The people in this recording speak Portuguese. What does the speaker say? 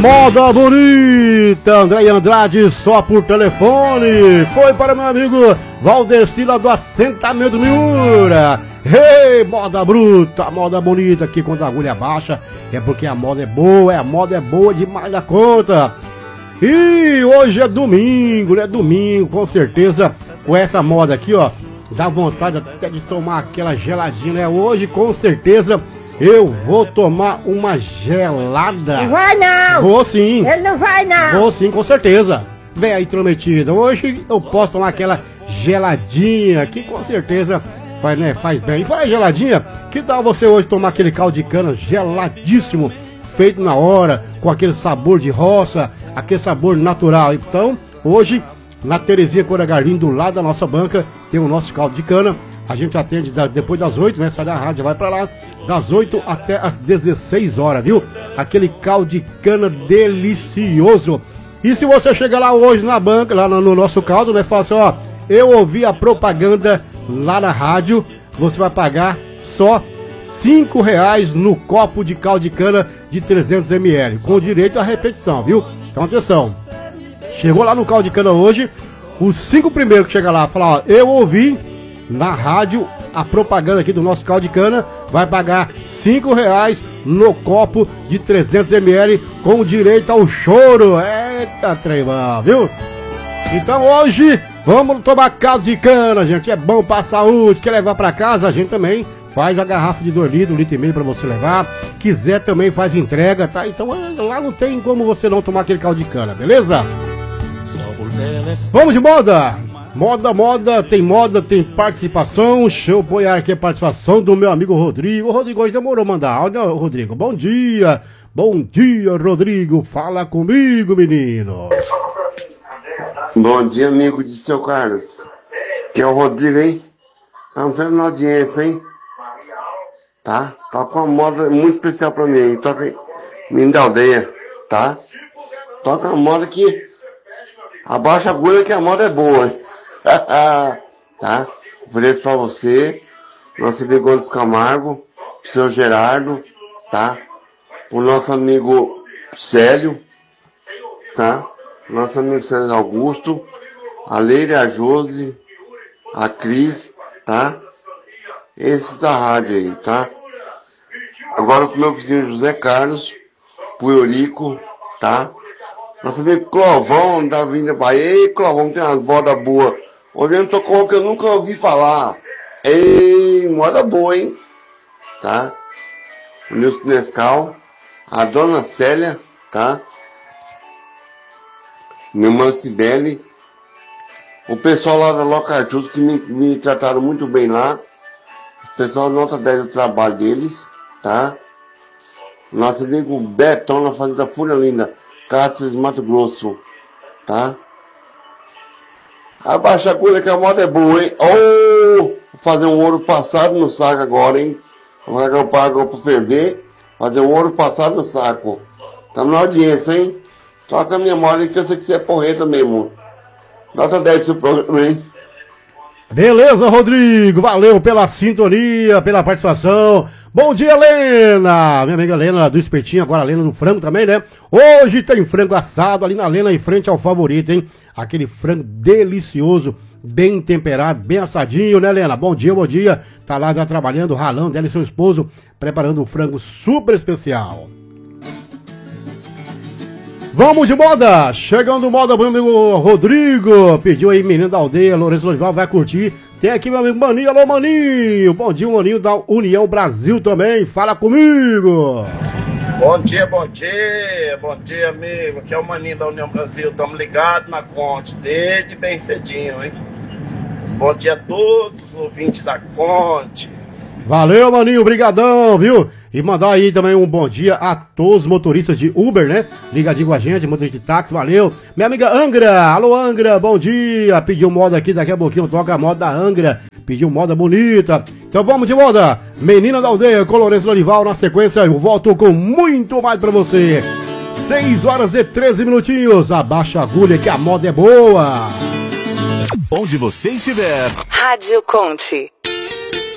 moda bonita, André Andrade só por telefone. Foi para meu amigo Valdeci lá do assentamento Miura. Hey, moda bruta, moda bonita, que quando a agulha baixa é porque a moda é boa demais da conta. E hoje é domingo, né? Domingo, com certeza, com essa moda aqui, ó, dá vontade até de tomar aquela geladinha, né? Hoje, com certeza, eu vou tomar uma gelada. Não vai não! Vou sim. Ele não vai não! Vou sim, com certeza. Vem aí, intrometida. Hoje eu posso tomar aquela geladinha que com certeza faz, né, faz bem. E fala geladinha, que tal você hoje tomar aquele caldo de cana geladíssimo, feito na hora, com aquele sabor de roça, aquele sabor natural. Então, hoje, na Terezinha Cora Garlim, do lado da nossa banca, tem o nosso caldo de cana. A gente atende depois das 8, né? Sai da rádio, vai pra lá, das 8 até as 16 horas, viu? Aquele caldo de cana delicioso. E se você chegar lá hoje na banca, lá no nosso caldo, né? Fala assim, ó, eu ouvi a propaganda lá na rádio, você vai pagar só R$5 no copo de caldo de cana de 300 ml, com direito à repetição, viu? Então atenção, chegou lá no caldo de cana hoje, os 5 primeiros que chegam lá, falar, ó, eu ouvi na rádio a propaganda aqui do nosso caldo de cana, vai pagar R$5 no copo de 300 ml, com direito ao choro. Eita, tremão, viu? Então hoje, vamos tomar caldo de cana, gente, é bom pra saúde. Quer levar pra casa, a gente também faz a garrafa de 2 litros, 1,5 litro pra você levar. Quiser também faz entrega, tá? Então lá não tem como você não tomar aquele caldo de cana, beleza? Vamos de moda! Moda, tem participação. Deixa eu apoiar aqui a participação do meu amigo Rodrigo. O Rodrigo hoje demorou mandar áudio, Rodrigo. Bom dia, Rodrigo. Fala comigo, menino. Bom dia, amigo de seu Carlos. Que é o Rodrigo, hein? Estamos vendo na audiência, hein? Tá? Toca uma moda muito especial pra mim, hein? Toca aí, menino da aldeia, tá? Toca uma moda que abaixa a agulha que a moda é boa, hein? Tá? Ofereço pra você, nosso amigo Gomes Camargo, pro seu Gerardo, tá? O nosso amigo Célio, tá? Nosso amigo Célio Augusto, a Leire, a Josi, a Cris, tá? Esses da rádio aí, tá? Agora pro meu vizinho José Carlos, pro Eurico, tá? Nosso amigo Clovão da Vinda Bahia. Ei, Clovão, tem umas bodas boas. Olhando tocou que eu nunca ouvi falar. Ei, moda boa, hein? Tá? O Nilson Nescau, a dona Célia, tá? Minha irmã Cibele, o pessoal lá da Loca Artuso que me trataram muito bem lá. O pessoal nota 10 do trabalho deles, tá? Nosso amigo Betão na Fazenda Fúria Linda, Cáceres, Mato Grosso, tá? Abaixa a agulha que a moda é boa, hein? Oh, vou fazer um ouro passado no saco agora, hein? Vou agarrar água pra ferver, fazer um ouro passado no saco. Tá na audiência, hein? Toca a minha moda que eu sei que você é porreta mesmo. Nota 10 do seu programa, hein? Beleza, Rodrigo, valeu pela sintonia, pela participação. Bom dia, Lena, minha amiga Lena do espetinho, agora a Lena do frango também, né? Hoje tem frango assado ali na Lena, em frente ao Favorito, hein? Aquele frango delicioso, bem temperado, bem assadinho, né, Lena? Bom dia, tá lá já trabalhando, ralando, ela e seu esposo, preparando um frango super especial. Vamos de moda! Chegando moda, meu amigo Rodrigo. Pediu aí, menino da aldeia, Lourenço Lorival, vai curtir. Tem aqui meu amigo Maninho, alô Maninho. Bom dia, Maninho da União Brasil também, fala comigo. Bom dia, amigo. Aqui é o Maninho da União Brasil, estamos ligados na Conte, desde bem cedinho, hein? Bom dia a todos os ouvintes da Conte. Valeu, Maninho, brigadão, viu? E mandar aí também um bom dia a todos os motoristas de Uber, né? Ligadinho com a gente, motorista de táxi, valeu. Minha amiga Angra, alô Angra, bom dia. Pediu moda aqui, daqui a pouquinho toca a moda da Angra. Pediu moda bonita. Então vamos de moda. Menina da aldeia, com Lourenço Lorival. Na sequência eu volto com muito mais pra você. 6 horas e 13 minutinhos. Abaixa a agulha que a moda é boa. Onde você estiver. Rádio Conte.